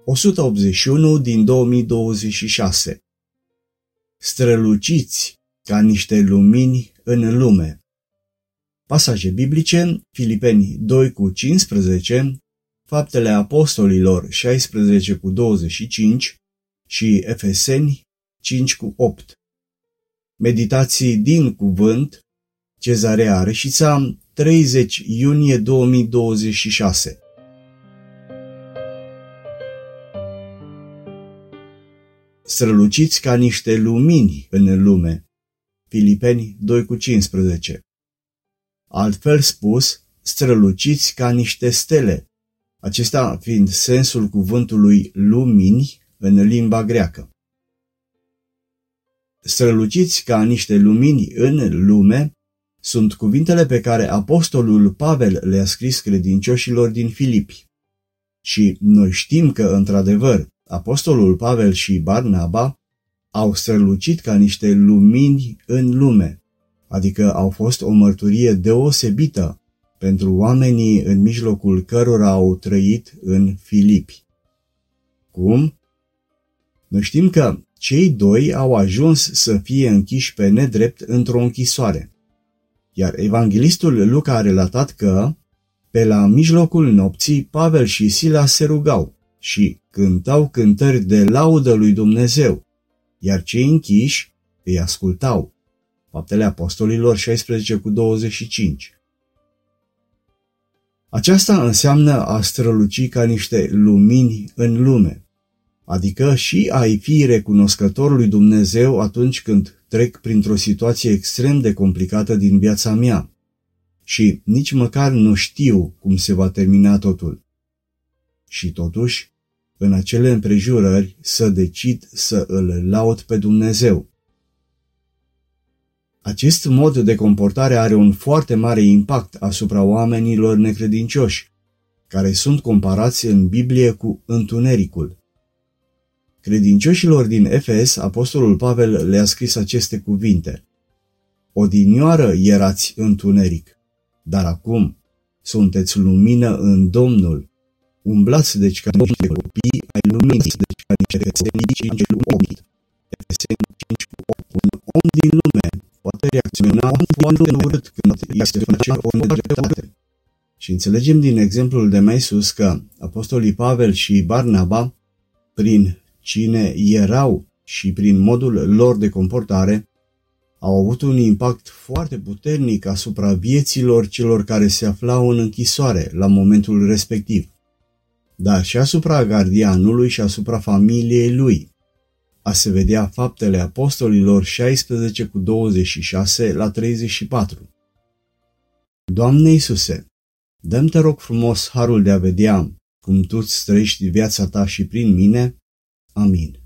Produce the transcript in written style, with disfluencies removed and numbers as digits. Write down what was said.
181 din 2026. Străluciți ca niște lumini în lume. Pasaje biblice: Filipeni 2:15, Faptele Apostolilor 16:25 și Efeseni 5:8. Meditații din cuvânt: Cezarea Reșița, 30 iunie 2026. Străluciți ca niște lumini în lume. Filipeni 2:15. Altfel spus, străluciți ca niște stele, acesta fiind sensul cuvântului lumini în limba greacă. Străluciți ca niște lumini în lume sunt cuvintele pe care apostolul Pavel le-a scris credincioșilor din Filipi. Și noi știm că, într-adevăr, apostolul Pavel și Barnaba au strălucit ca niște lumini în lume, adică au fost o mărturie deosebită pentru oamenii în mijlocul cărora au trăit în Filipi. Cum? Noi știm că cei doi au ajuns să fie închiși pe nedrept într-o închisoare, iar evanghelistul Luca a relatat că, pe la mijlocul nopții, Pavel și Sila se rugau și cântau cântări de laudă lui Dumnezeu, iar cei închiși îi ascultau. Faptele Apostolilor 16:25. Aceasta înseamnă a străluci ca niște lumini în lume, adică și a-i fi recunoscător lui Dumnezeu atunci când trec printr-o situație extrem de complicată din viața mea și nici măcar nu știu cum se va termina totul. Și totuși, în acele împrejurări, să decid să îl laud pe Dumnezeu. Acest mod de comportare are un foarte mare impact asupra oamenilor necredincioși, care sunt comparați în Biblie cu întunericul. Credincioșilor din Efes, apostolul Pavel le-a scris aceste cuvinte: Odinioară erați întuneric, dar acum sunteți lumină în Domnul. Umblați deci ca niște copii ai luminii, deci ca niște cetățeni ai lumii. Efeseni 5:8. Un om din lume poate reacționa foarte urât când este face o nedreptate. Și înțelegem din exemplul de mai sus că apostolii Pavel și Barnaba, prin cine erau și prin modul lor de comportare, au avut un impact foarte puternic asupra vieților celor care se aflau în închisoare la momentul respectiv, dar și asupra gardianului și asupra familiei lui. A se vedea Faptele Apostolilor 16:26-34. Doamne Iisuse, dă-mi te rog frumos harul de a vedea cum Tu îți trăiești viața Ta și prin mine. Amin.